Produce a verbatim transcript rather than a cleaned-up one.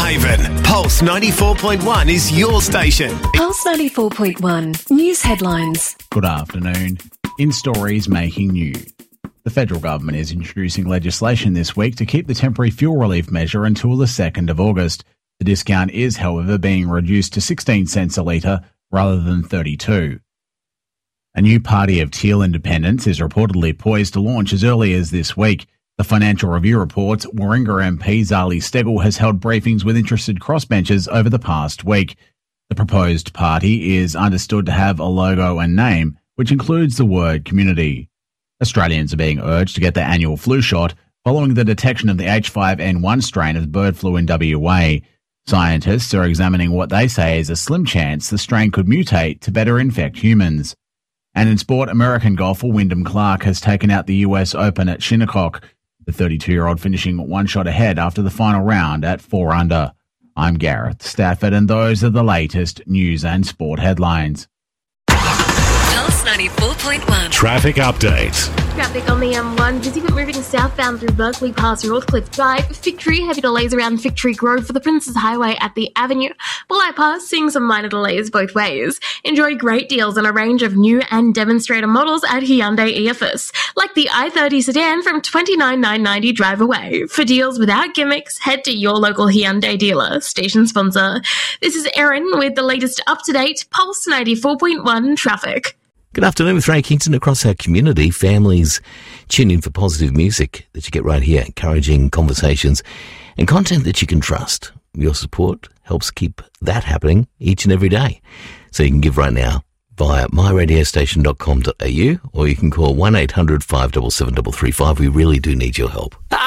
Newshaven. Pulse ninety-four point one is your station. Pulse ninety-four point one. News headlines. Good afternoon. In stories making news. The federal government is introducing legislation this week to keep the temporary fuel relief measure until the second of August. The discount is, however, being reduced to sixteen cents a litre rather than thirty-two. A new party of teal independents is reportedly poised to launch as early as this week. The Financial Review reports Warringah M P Zali Steggall has held briefings with interested crossbenchers over the past week. The proposed party is understood to have a logo and name, which includes the word community. Australians are being urged to get their annual flu shot following the detection of the H five N one strain of bird flu in W A. Scientists are examining what they say is a slim chance the strain could mutate to better infect humans. And in sport, American golfer Wyndham Clark has taken out the U S Open at Shinnecock, the thirty-two-year-old finishing one shot ahead after the final round at four under. I'm Gareth Stafford, and those are the latest news and sport headlines. Pulse ninety-four point one. Traffic update. Traffic on the M one, busy but moving southbound through Berkeley past Northcliffe Drive. Victory, heavy delays around Victory Grove for the Princes Highway at the Avenue. Bulli Pass, seeing some minor delays both ways. Enjoy great deals on a range of new and demonstrator models at Hyundai E F S, like the i thirty sedan from twenty-nine thousand nine hundred ninety dollars drive away. For deals without gimmicks, head to your local Hyundai dealer. Station sponsor. This is Erin with the latest up-to-date Pulse ninety-four point one traffic. Good afternoon with Ray Kingston. Across our community, families tune in for positive music that you get right here, encouraging conversations and content that you can trust. Your support helps keep that happening each and every day. So you can give right now via my radio station dot com dot a u or you can call one eight hundred five seven seven three three five. We really do need your help.